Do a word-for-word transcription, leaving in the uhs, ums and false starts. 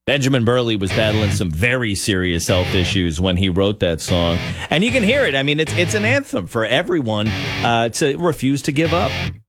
Benjamin Burley was battling some very serious health issues when he wrote that song. And you can hear it. I mean, it's it's an anthem for everyone uh, to refuse to give up.